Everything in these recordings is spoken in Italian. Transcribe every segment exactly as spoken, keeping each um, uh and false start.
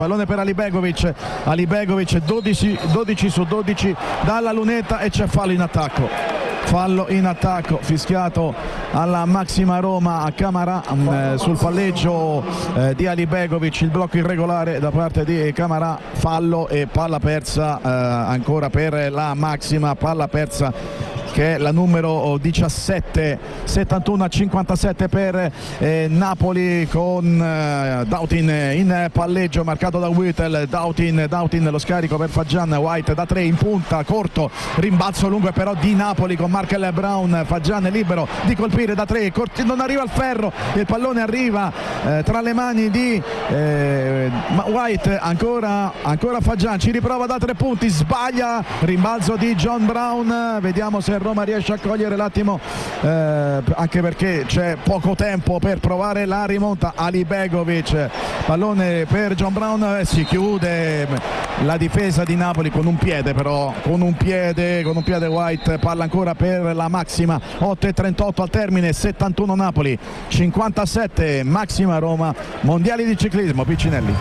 Pallone per Alibegovic, Alibegovic dodici, dodici su dodici dalla lunetta e c'è fallo in attacco. Fallo in attacco fischiato alla Maxima Roma a Camarà eh, sul palleggio eh, di Alibegovic, il blocco irregolare da parte di Camarà, fallo e palla persa eh, ancora per la Maxima, palla persa che è la numero diciassette, settantuno a cinquantasette per eh, Napoli con eh, Dautin in palleggio marcato da Wittel. Dautin, Dautin lo scarico per Fagian, White da tre in punta, corto, rimbalzo lungo però di Napoli con Markel Brown. Fagian libero di colpire da tre, non arriva al ferro, il pallone arriva eh, tra le mani di eh, White, ancora, ancora Fagian, ci riprova da tre punti, sbaglia, rimbalzo di John Brown, vediamo se Roma riesce a cogliere l'attimo eh, anche perché c'è poco tempo per provare la rimonta. Alibegovic, pallone per John Brown, eh, si chiude la difesa di Napoli con un piede, però con un piede con un piede White, palla ancora per la Maxima. Otto e trentotto al termine, settantuno Napoli, cinquantasette Maxima Roma. Mondiali di ciclismo, Piccinelli.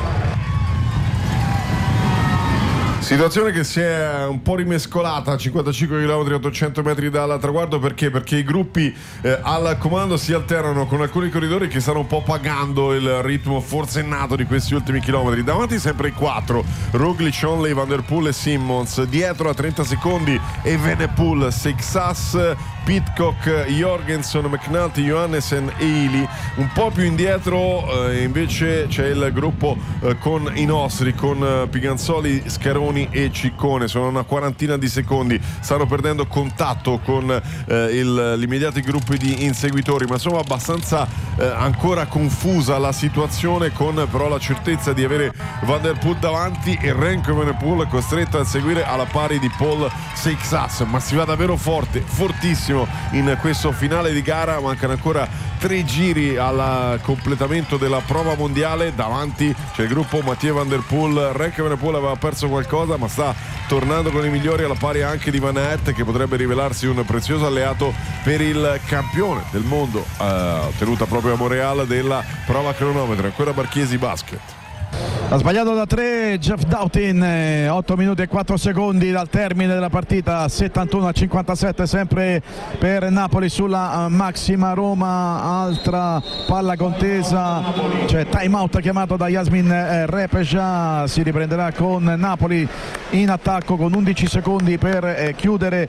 Situazione che si è un po' rimescolata a cinquantacinque chilometri ottocento metri dal traguardo. Perché? Perché i gruppi eh, al comando si alternano con alcuni corridori che stanno un po' pagando il ritmo forsennato di questi ultimi chilometri. Davanti sempre i quattro, Roglic, Onley, Van der Poel e Simmons. Dietro a trenta secondi Evenepoel, Seixas, Pidcock, Jorgensen, McNulty, Johannessen e Ili. Un po' più indietro eh, invece c'è il gruppo eh, con i nostri, con eh, Piganzoli, Scaroni e Ciccone. Sono una quarantina di secondi, stanno perdendo contatto con eh, il, gli immediati gruppi di inseguitori, ma insomma abbastanza eh, ancora confusa la situazione, con però la certezza di avere Van der Poel davanti e Remco Evenepoel costretto a seguire alla pari di Paul Seixas. Ma si va davvero forte, fortissimo in questo finale di gara. Mancano ancora tre giri al completamento della prova mondiale. Davanti c'è il gruppo Mathieu Van der Poel. Remco Evenepoel aveva perso qualcosa ma sta tornando con i migliori, alla pari anche di Van Aert, che potrebbe rivelarsi un prezioso alleato per il campione del mondo eh, tenuta proprio a Montreal della prova cronometro. Ancora Marchesi Basket. Ha sbagliato da tre Jeff Dautin, otto minuti e quattro secondi dal termine della partita, settantuno a cinquantasette sempre per Napoli sulla Maxima Roma. Altra palla contesa, cioè time out chiamato da Yasmin Repeja. Si riprenderà con Napoli in attacco con undici secondi per eh, chiudere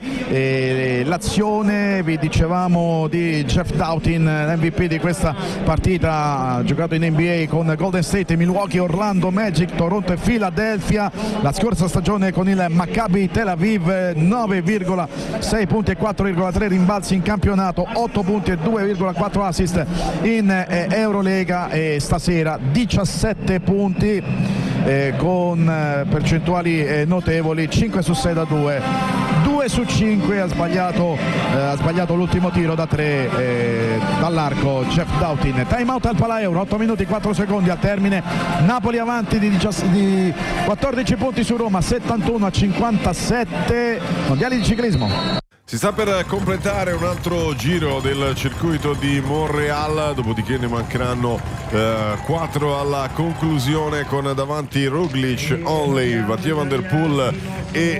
eh, l'azione. Vi dicevamo di Jeff Dautin, M V P di questa partita, ha giocato in N B A con Golden State, Milwaukee, Orlando Magic, Toronto e Philadelphia. La scorsa stagione con il Maccabi Tel Aviv, nove virgola sei punti e quattro virgola tre rimbalzi in campionato, otto punti e due virgola quattro assist in eh, Eurolega, e stasera diciassette punti eh, con eh, percentuali eh, notevoli, cinque su sei da due, due su cinque. Ha sbagliato, eh, ha sbagliato l'ultimo tiro da tre eh, dall'arco Jeff Dautin. Time out al Palaeuro, otto minuti e quattro secondi al termine, Napoli avanti di, di quattordici punti su Roma, settantuno a cinquantasette. Mondiali di ciclismo. Si sta per completare un altro giro del circuito di Montreal, dopodiché ne mancheranno eh, quattro alla conclusione, con davanti Roglic, Onley, Mathieu Van der Poel e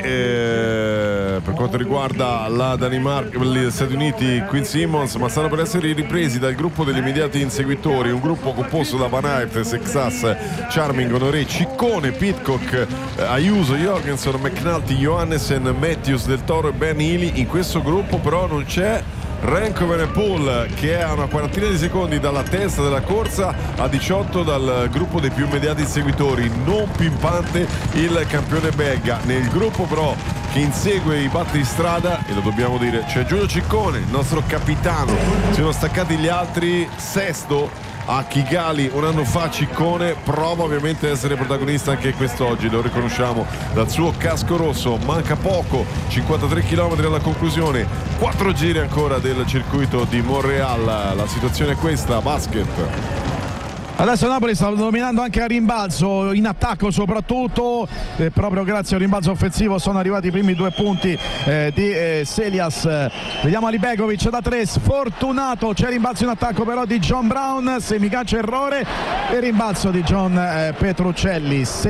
eh, per quanto riguarda la Danimarca, gli Stati Uniti, Quinn Simmons. Ma stanno per essere ripresi dal gruppo degli immediati inseguitori, un gruppo composto da Van Aert, Seixas, Charming, Honoré, Ciccone, Pidcock, eh, Ayuso, Jorgensen, McNulty, Johannessen, Matthews, Del Toro e Ben Healy. In questo gruppo però non c'è Remco Evenepoel, che è a una quarantina di secondi dalla testa della corsa, a diciotto dal gruppo dei più immediati inseguitori. Non pimpante il campione belga. Nel gruppo però che insegue i battistrada, e lo dobbiamo dire, c'è Giulio Ciccone, il nostro capitano. Si sono staccati gli altri. Sesto a Kigali un anno fa Ciccone, prova ovviamente ad essere protagonista anche quest'oggi, lo riconosciamo dal suo casco rosso. Manca poco, cinquantatré chilometri alla conclusione, quattro giri ancora del circuito di Montreal. La situazione è questa, basket. Adesso Napoli sta dominando anche a rimbalzo, in attacco soprattutto, eh, proprio grazie al rimbalzo offensivo sono arrivati i primi due punti eh, di eh, Selias. Vediamo Alibegovic da tre, sfortunato, c'è rimbalzo in attacco però di John Brown, semigancia errore e rimbalzo di John eh, Petruccelli.